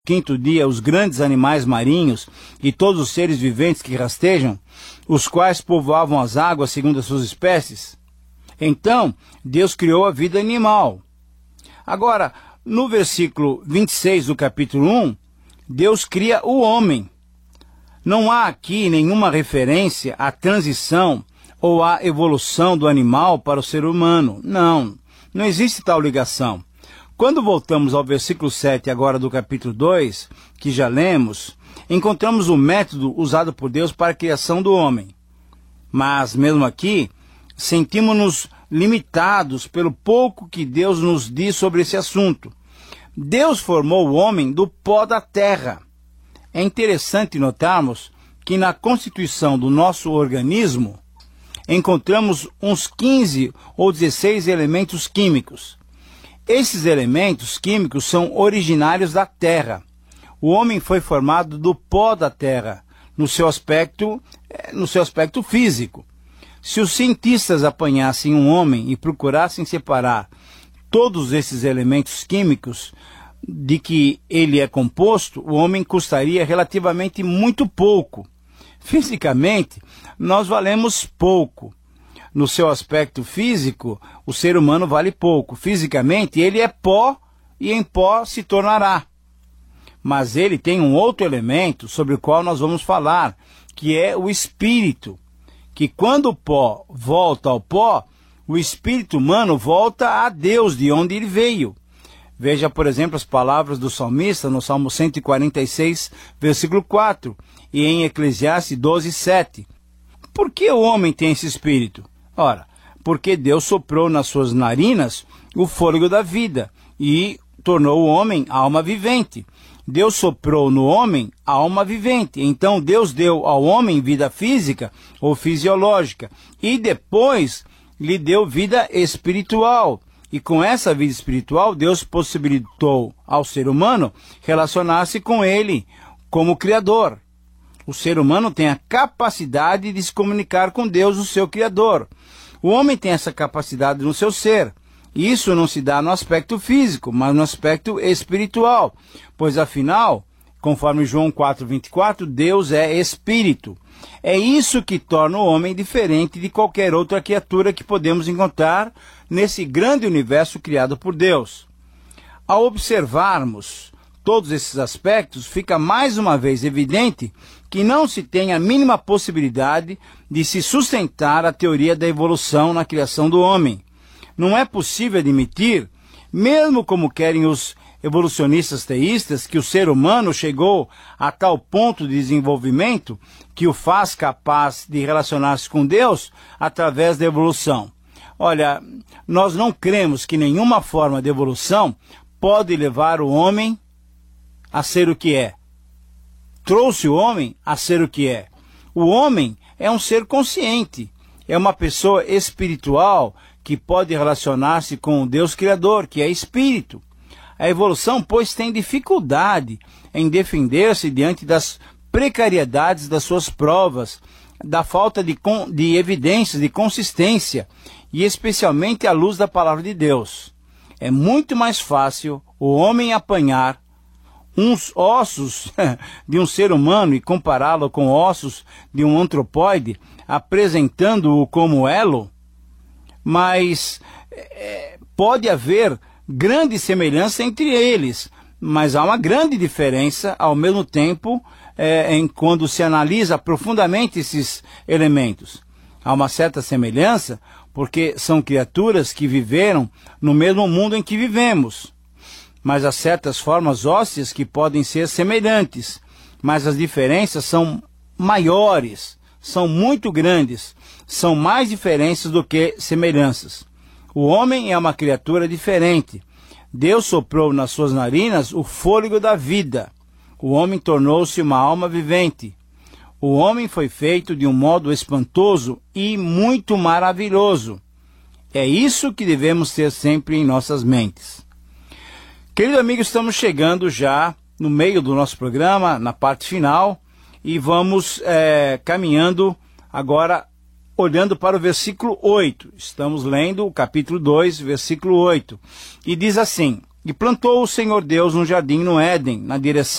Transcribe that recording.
quinto dia os grandes animais marinhos e todos os seres viventes que rastejam, os quais povoavam as águas segundo as suas espécies? Então, Deus criou a vida animal. Agora, no versículo 26 do capítulo 1, Deus cria o homem. Não há aqui nenhuma referência à transição ou à evolução do animal para o ser humano. Não existe tal ligação. Quando voltamos ao versículo 7 agora do capítulo 2, que já lemos, encontramos o método usado por Deus para a criação do homem. Mas, mesmo aqui, sentimos-nos limitados pelo pouco que Deus nos diz sobre esse assunto. Deus formou o homem do pó da terra. É interessante notarmos que na constituição do nosso organismo encontramos uns 15 ou 16 elementos químicos. Esses elementos químicos são originários da terra. O homem foi formado do pó da terra, no seu aspecto físico. Se os cientistas apanhassem um homem e procurassem separar todos esses elementos químicos de que ele é composto, o homem custaria relativamente muito pouco. Fisicamente, nós valemos pouco. No seu aspecto físico, o ser humano vale pouco. Fisicamente, ele é pó e em pó se tornará. Mas ele tem um outro elemento sobre o qual nós vamos falar, que é o espírito. Que quando o pó volta ao pó, o espírito humano volta a Deus, de onde ele veio. Veja, por exemplo, as palavras do salmista no Salmo 146, versículo 4, e em Eclesiastes 12, 7. Por que o homem tem esse espírito? Ora, porque Deus soprou nas suas narinas o fôlego da vida e tornou o homem alma vivente. Deus soprou no homem alma vivente. Então Deus deu ao homem vida física ou fisiológica e depois lhe deu vida espiritual. E com essa vida espiritual, Deus possibilitou ao ser humano relacionar-se com ele como Criador. O ser humano tem a capacidade de se comunicar com Deus, o seu Criador. O homem tem essa capacidade no seu ser. Isso não se dá no aspecto físico, mas no aspecto espiritual. Pois afinal, conforme João 4:24, Deus é espírito. É isso que torna o homem diferente de qualquer outra criatura que podemos encontrar nesse grande universo criado por Deus. Ao observarmos todos esses aspectos, fica mais uma vez evidente que não se tem a mínima possibilidade de se sustentar a teoria da evolução na criação do homem. Não é possível admitir, mesmo como querem os evolucionistas teístas, que o ser humano chegou a tal ponto de desenvolvimento que o faz capaz de relacionar-se com Deus através da evolução. Olha, nós não cremos que nenhuma forma de evolução pode levar o homem a ser o que é. Trouxe o homem a ser o que é. O homem é um ser consciente, é uma pessoa espiritual que pode relacionar-se com o Deus Criador, que é espírito. A evolução, pois, tem dificuldade em defender-se diante das precariedades das suas provas, da falta de evidências, de consistência, e especialmente à luz da palavra de Deus. É muito mais fácil o homem apanhar uns ossos de um ser humano e compará-lo com ossos de um antropóide, apresentando-o como elo, mas pode haver grande semelhança entre eles, mas há uma grande diferença ao mesmo tempo quando se analisa profundamente esses elementos. Há uma certa semelhança porque são criaturas que viveram no mesmo mundo em que vivemos, mas há certas formas ósseas que podem ser semelhantes, mas as diferenças são maiores, são muito grandes, são mais diferenças do que semelhanças. O homem é uma criatura diferente. Deus soprou nas suas narinas o fôlego da vida. O homem tornou-se uma alma vivente. O homem foi feito de um modo espantoso e muito maravilhoso. É isso que devemos ter sempre em nossas mentes. Querido amigo, estamos chegando já no meio do nosso programa, na parte final, e vamos caminhando agora, olhando para o versículo 8. Estamos lendo o capítulo 2, versículo 8. E diz assim: E plantou o Senhor Deus um jardim no Éden, na direção